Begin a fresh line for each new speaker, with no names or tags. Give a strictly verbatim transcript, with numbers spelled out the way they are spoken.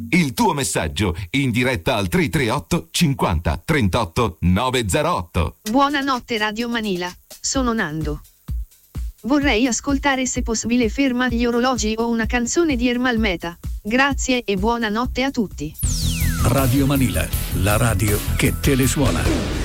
Il tuo messaggio in diretta al tre tre otto cinquanta trentotto novecentotto.
Buonanotte Radio Manila, sono Nando. Vorrei ascoltare se possibile Ferma gli orologi o una canzone di Ermal Meta. Grazie e buonanotte a tutti.
Radio Manila, la radio che te le suona.